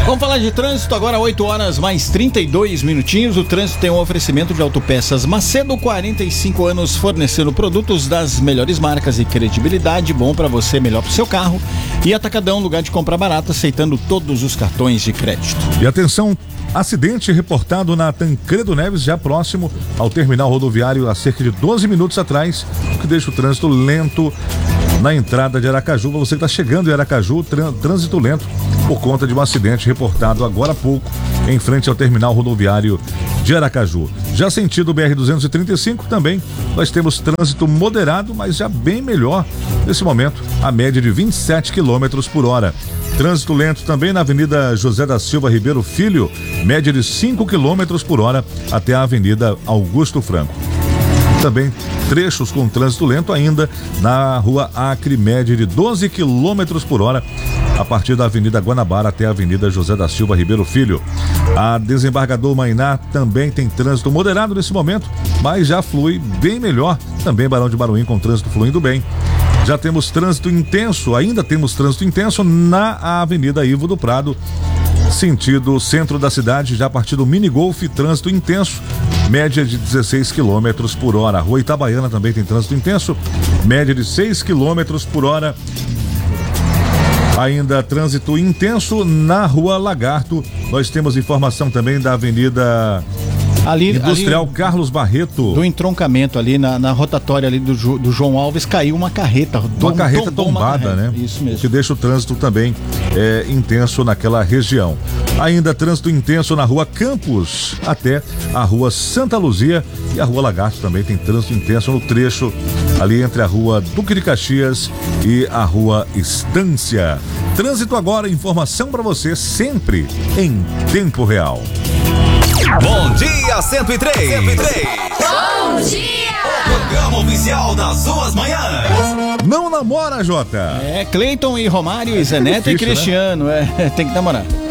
Vamos falar de trânsito agora, 8 horas mais 32 minutinhos. O trânsito tem um oferecimento de Autopeças Macedo, 45 anos fornecendo produtos das melhores marcas e credibilidade, bom para você, melhor para o seu carro. E Atacadão, lugar de comprar barato, aceitando todos os cartões de crédito. E atenção, acidente reportado na Tancredo Neves, já próximo ao terminal rodoviário, há cerca de 12 minutos atrás, o que deixa o trânsito lento na entrada de Aracaju. Você que está chegando em Aracaju, trânsito lento por conta de um acidente reportado agora há pouco em frente ao terminal rodoviário de Aracaju. Já sentido BR-235 também, nós temos trânsito moderado, mas já bem melhor nesse momento, a média de 27 km por hora. Trânsito lento também na Avenida José da Silva Ribeiro Filho, média de 5 km por hora até a Avenida Augusto Franco. Também trechos com trânsito lento ainda na Rua Acre, média de 12 km por hora a partir da Avenida Guanabara até a Avenida José da Silva Ribeiro Filho. A Desembargador Mainá também tem trânsito moderado nesse momento, mas já flui bem melhor. Também Barão de Baruim com trânsito fluindo bem. Já temos trânsito intenso, ainda temos trânsito intenso na Avenida Ivo do Prado, sentido centro da cidade, já a partir do Mini Golf, trânsito intenso, média de 16 km por hora. A Rua Itabaiana também tem trânsito intenso, média de 6 km por hora. Ainda trânsito intenso na Rua Lagarto. Nós temos informação também da Avenida Industrial ali, Carlos Barreto. Do entroncamento ali na rotatória ali do João Alves, caiu uma carreta. Uma carreta tombada, né? Isso mesmo. O que deixa o trânsito também intenso naquela região. Ainda trânsito intenso na Rua Campos até a Rua Santa Luzia, e a Rua Lagarto também tem trânsito intenso no trecho ali entre a Rua Duque de Caxias e a Rua Estância. Trânsito agora, informação para você sempre em tempo real. Bom dia, 103. Bom dia! O programa oficial das suas manhãs. Não namora, Jota? Cleiton e Romário e Zé Neto e Cristiano, né? Tem que namorar.